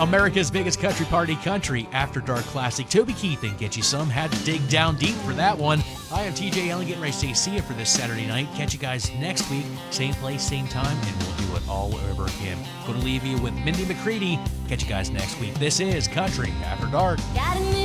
America's biggest country party, Country After Dark Classic. Toby Keith and Get You Some had to dig down deep for that one. I am TJ Allen, getting ready to say see you for this Saturday night. Catch you guys next week, same place, same time, and we'll do it all over again. Going to leave you with Mindy McCready. Catch you guys next week. This is Country After Dark.